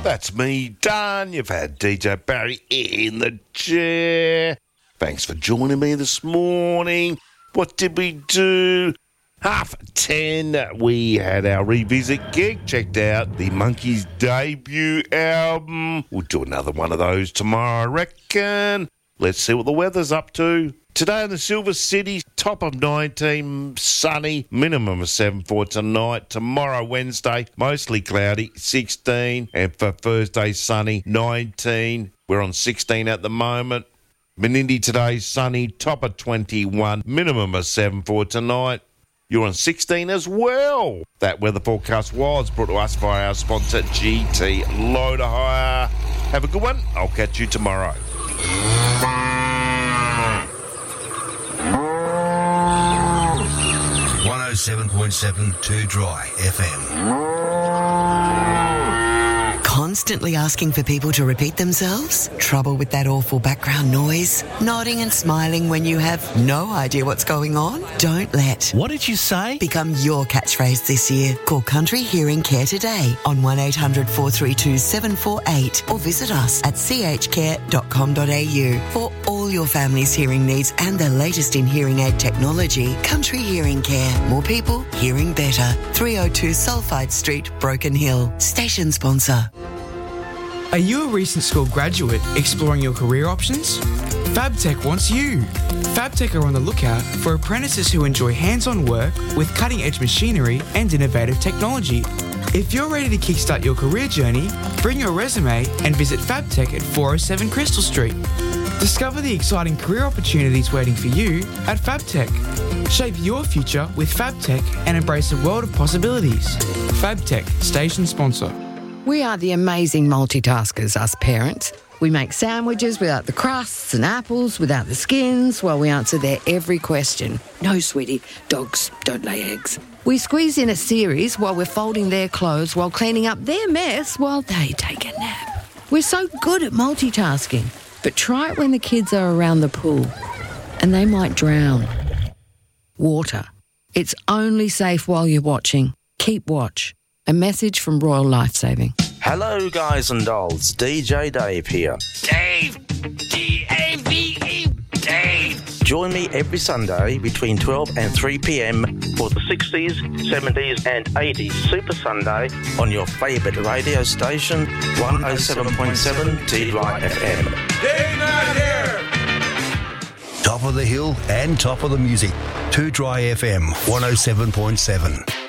That's me done. You've had DJ Barry in the chair. Thanks for joining me this morning. What did we do? 10:30, we had our revisit gig. Checked out the Monkeys' debut album. We'll do another one of those tomorrow, I reckon. Let's see what the weather's up to. Today in the Silver City, top of 19, sunny, minimum of 7 for tonight. Tomorrow, Wednesday, mostly cloudy, 16. And for Thursday, sunny, 19. We're on 16 at the moment. Menindee today, sunny, top of 21, minimum of 7 for tonight. You're on 16 as well. That weather forecast was brought to us by our sponsor, GT Loader Hire. Have a good one. I'll catch you tomorrow. 107.7 Too Dry FM. Constantly asking for people to repeat themselves? Trouble with that awful background noise? Nodding and smiling when you have no idea what's going on? Don't let What did you say? become your catchphrase this year. Call Country Hearing Care today on 1800 432 748 or visit us at chcare.com.au for all your family's hearing needs and the latest in hearing aid technology. Country Hearing Care. More people, hearing better. 302 Sulphide Street, Broken Hill. Station sponsor. Are you a recent school graduate exploring your career options? FabTech wants you. FabTech are on the lookout for apprentices who enjoy hands-on work with cutting-edge machinery and innovative technology. If you're ready to kickstart your career journey, bring your resume and visit FabTech at 407 Crystal Street. Discover the exciting career opportunities waiting for you at FabTech. Shape your future with FabTech and embrace a world of possibilities. FabTech, station sponsor. We are the amazing multitaskers, us parents. We make sandwiches without the crusts and apples without the skins while we answer their every question. No, sweetie, dogs don't lay eggs. We squeeze in a series while we're folding their clothes while cleaning up their mess while they take a nap. We're so good at multitasking, but try it when the kids are around the pool and they might drown. Water. It's only safe while you're watching. Keep watch. A message from Royal Lifesaving. Hello, guys and dolls. DJ Dave here. Dave! D-A-V-E! Dave! Join me every Sunday between 12 and 3 p.m. for the 60s, 70s and 80s Super Sunday on your favourite radio station, 107.7 T-Dry FM. Dave Night here! Top of the hill and top of the music. Too Dry FM 107.7.